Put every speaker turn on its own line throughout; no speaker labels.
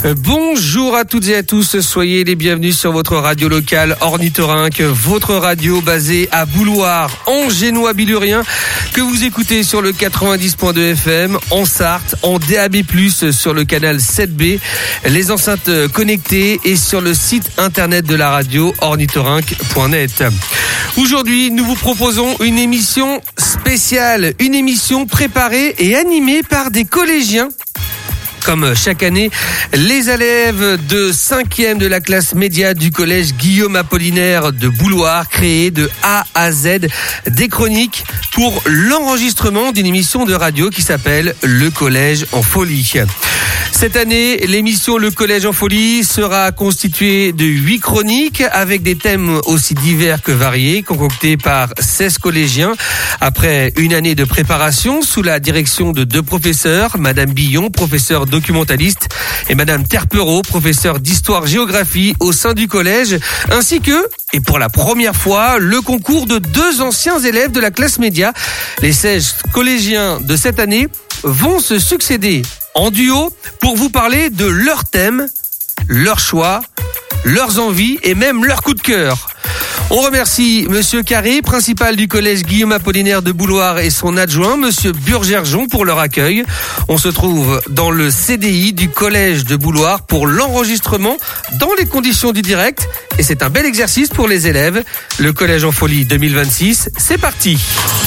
Bonjour à toutes et à tous, soyez les bienvenus sur votre radio locale Ornithorynque, votre radio basée à Bouloire, en génois bilurien, que vous écoutez sur le 90.2 FM, en Sarthe, en DAB+, sur le canal 7B, les enceintes connectées et sur le site internet de la radio ornithorynque.net. Aujourd'hui, nous vous proposons une émission spéciale, une émission préparée et animée par des collégiens. Comme chaque année, les élèves de 5e de la classe média du collège Guillaume Apollinaire de Bouloire créent de A à Z des chroniques pour l'enregistrement d'une émission de radio qui s'appelle Le Collège en Folie. Cette année, l'émission Le Collège en Folie sera constituée de 8 chroniques avec des thèmes aussi divers que variés, concoctés par 16 collégiens après une année de préparation sous la direction de 2 professeurs, Madame Billon, professeure documentaliste, et Madame Terpereau, professeure d'histoire-géographie au sein du collège, ainsi que, et pour la première fois, le concours de 2 anciens élèves de la classe média. Les 16 collégiens de cette année vont se succéder en duo pour vous parler de leurs thèmes, leurs choix, leurs envies et même leurs coups de cœur. On remercie Monsieur Carré, principal du collège Guillaume Apollinaire de Bouloire, et son adjoint, Monsieur Burgerjon, pour leur accueil. On se trouve dans le CDI du collège de Bouloire pour l'enregistrement dans les conditions du direct. Et c'est un bel exercice pour les élèves. Le Collège en Folie 2026, c'est parti.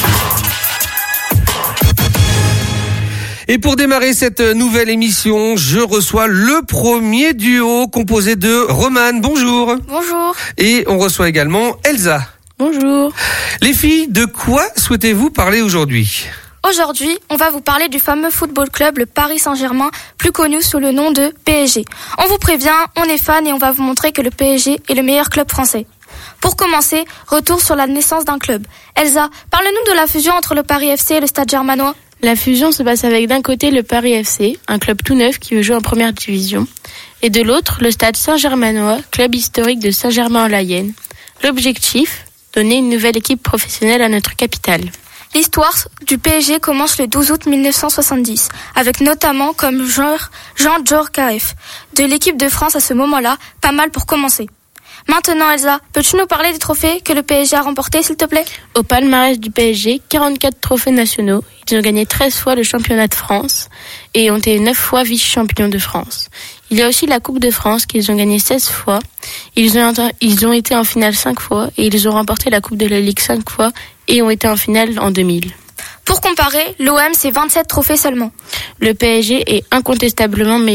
Et pour démarrer cette nouvelle émission, je reçois le premier duo composé de Romane. Bonjour.
Bonjour.
Et on reçoit également Elsa.
Bonjour.
Les filles, de quoi souhaitez-vous parler aujourd'hui ?
Aujourd'hui, on va vous parler du fameux football club, le Paris Saint-Germain, plus connu sous le nom de PSG. On vous prévient, on est fan et on va vous montrer que le PSG est le meilleur club français. Pour commencer, retour sur la naissance d'un club. Elsa, parle-nous de la fusion entre le Paris FC et le Stade Germanois.
La fusion se passe avec d'un côté le Paris FC, un club tout neuf qui veut jouer en première division, et de l'autre le Stade Saint-Germanois, club historique de Saint-Germain-en-Layenne. L'objectif, donner une nouvelle équipe professionnelle à notre capitale.
L'histoire du PSG commence le 12 août 1970, avec notamment comme joueur Jean Djorkaeff. De l'équipe de France à ce moment-là, pas mal pour commencer. Maintenant Elsa, peux-tu nous parler des trophées que le PSG a remportés, s'il te plaît ?
Au palmarès du PSG, 44 trophées nationaux. Ils ont gagné 13 fois le championnat de France et ont été 9 fois vice-champions de France. Il y a aussi la Coupe de France qu'ils ont gagné 16 fois. Ils ont été en finale 5 fois et ils ont remporté la Coupe de la Ligue 5 fois et ont été en finale en 2000.
Pour comparer, l'OM c'est 27 trophées seulement.
Le PSG est incontestablement meilleur.